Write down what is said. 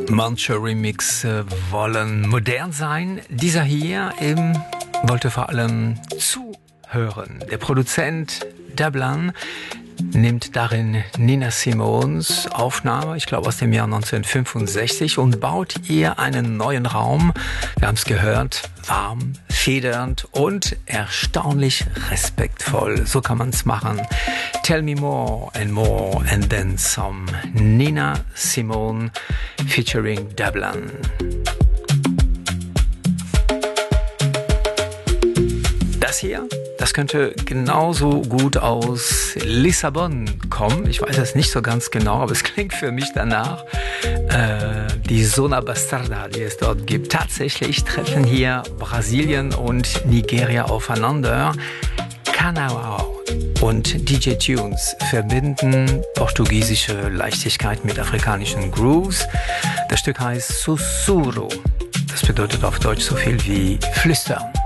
Manche Remix wollen modern sein. Dieser hier wollte vor allem zuhören. Der Produzent Dublan nimmt darin Nina Simones Aufnahme, ich glaube aus dem Jahr 1965, und baut ihr einen neuen Raum. Wir haben es gehört, warm, federnd und erstaunlich respektvoll. So kann man es machen. Tell me more and then some. Nina Simone featuring Dublan. Das hier, das könnte genauso gut aus Lissabon kommen. Ich weiß es nicht so ganz genau, aber es klingt für mich danach. Die Zona Bastarda, die es dort gibt. Tatsächlich treffen hier Brasilien und Nigeria aufeinander. Kanawao und DJ Tunes verbinden portugiesische Leichtigkeit mit afrikanischen Grooves. Das Stück heißt Sussurro. Das bedeutet auf Deutsch so viel wie Flüstern.